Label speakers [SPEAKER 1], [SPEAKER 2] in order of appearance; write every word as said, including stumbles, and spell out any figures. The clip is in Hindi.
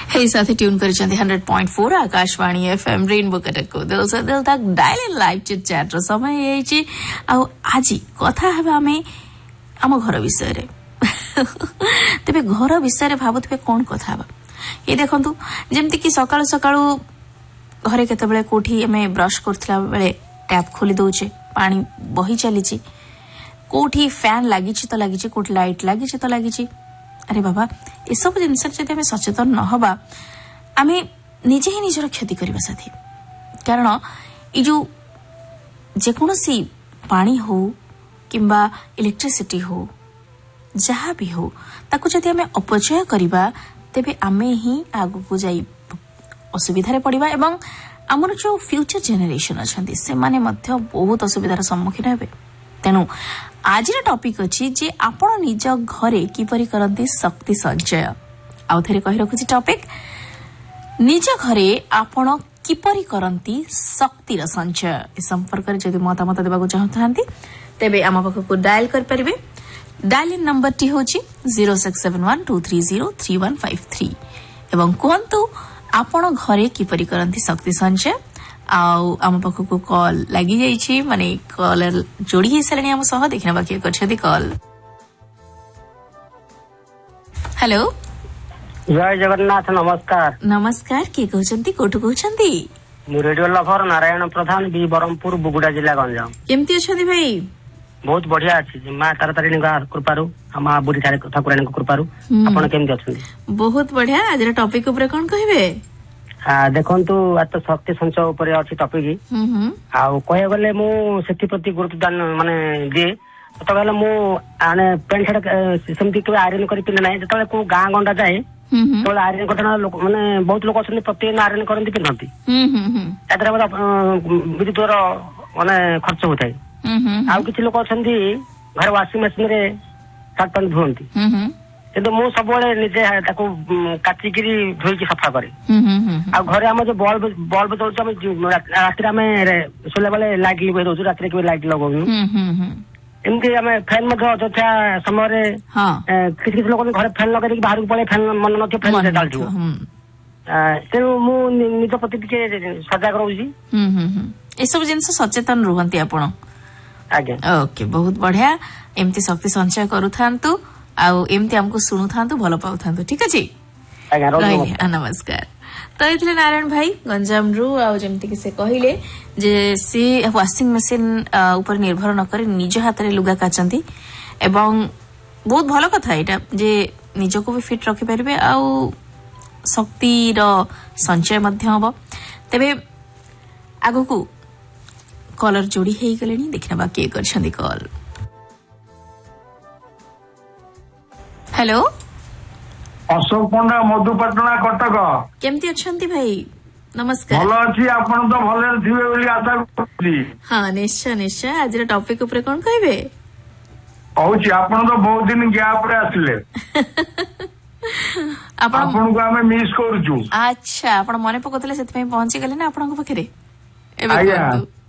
[SPEAKER 1] हे साथी tune करिसेंती hundred point four Akashvani FM rainbow Cuttack को दिल से दिल तक डायल लाइव चिट चैट रो समय एची आ आजी कथा हबे हमें हम घर विषय रे तबे घर विषय रे भाबुतबे कोन कथा हबा ये देखंतु जेमति कि सकाळ सकाळ घरे केते बेले कोठी हमें ब्रश करथला बेले टैप खोली दोचे पानी बही चलीची कोठी फैन लागिची तो लागिची कोठी लाइट लागिची तो लागिची अरे बाबा ये सब जिनस जदि आम सचेतन न हबा आम निजे ही निजर क्षति करबा साथी कारण ये जो जेकोसी पानी हो किंबा इलेक्ट्रिसिटी हो जहाँ भी हो ताकू जदि आम अपचय करबा तेबे आमे ही आगु को जाई असुविधा रे पड़िबा एवं आमर जो फ्यूचर जेनेरेशन अछंती से माने मध्य बहुत असुविधार सम्मुखीन हेबे तेनु आज टॉपिक अच्छी जे आपण निज घरे किपरि करंती शक्ति संचय आउ थरे कहि रखुची टॉपिक निज घरे आपण किपरि करंती शक्तिर संचय ए संपर्क रे जदि मतामत देबाको चाहथांती तेबे आम पाखो को डायल कर परिबे डायल इन नंबर टी होची zero six seven one two three zero three one five three एवं कोंतु आपण घरे किपरि करंती शक्ति संचय आउ आम पाखक कॉल लगी जाइए माने कॉलर जोड़ी ही सारे आम सह देखना बाकी करछथि कॉल हेलो
[SPEAKER 2] जय जगन्नाथ नमस्कार
[SPEAKER 1] नमस्कार के कहछंती कोठु कहछंती
[SPEAKER 2] मु रेडियो लभर नारायण प्रधान बी बरमपुर बुगुडा जिला गंजाम
[SPEAKER 1] केमती अछथि भाई
[SPEAKER 2] बहुत बढ़िया अछि मां तारतारिणी का कृपारु मां बुरी ठाकुराणी को कृपारु आपण केमती अछंती
[SPEAKER 1] बहुत बढ़िया आज टॉपिक ऊपर कोन कहबे
[SPEAKER 2] हाँ देखु आज तो शक्ति संचय उपर अच्छी टॉपिक आउ कह गले मु सेति प्रति गुरुत्व दान माने दिए तो गले मु आने पेंट शर्ट सेमती के आयरन करि पिन नै जतले को गां गंडा जाए तो आयरन करना लोक माने बहुत लोक अछन प्रति आयरन करंती पिनंती हम हम तादरा विद्युत माने खर्च होताय आउ किछि लोक अछन घर वाशिंग मशीन रे शर्ट पैंट धोंती किंतु मु सब निजे ताको काटिकी धोईकी सफा करे आ घरे आम जो बल्ब बल्ब दौर राति आम सोला बेले लाइट लगे दौर राति के लाइट लगो एमती आम फैन अଯଥା समय किसी किसी लोग घर फैन लगे बाहर पड़े फैन मन न फैन चलती तेणु मु निज प्रति टिके सजग रोची
[SPEAKER 1] सब जिनस सचेतन रुहंती आपण आज्ञा ओके बहुत बढ़िया एमती शक्ति संचय करूथांतु आउ एमती हमको शुणु थांतु भल पाउ थांतु ठीक अछि नमस्कार तो इतले नारायण भाई गंजाम रु आ जेमती कि से कहिले जे सी वाशिंग मशीन ऊपर निर्भर न करे निज हाथ रे लुगा काचंती एवं बहुत भलो कथा एटा जे निज को भी फिट रखि परिबे आउ शक्ति रो संचय मध्य हबो तबे आगो को कॉलर जोड़ी हेई गलेनी देखना बाकी करछंदी कॉल हेलो
[SPEAKER 3] अशोक पंडा मधुपाटना कटक
[SPEAKER 1] केमती अछंती भाई नमस्कार
[SPEAKER 3] भलो अछि आपण तो भले थिबे बोली आशा करछि
[SPEAKER 1] हां निश्चय निश्चय आज रे टॉपिक ऊपर कोन कहबे
[SPEAKER 3] औछि आपण तो बहुत दिन गैप रे आसले आपण आपण को हमें मिस करछु
[SPEAKER 1] अच्छा आपण मने पकतले सेति पहुंची गेले ना आपण को पखरे एबे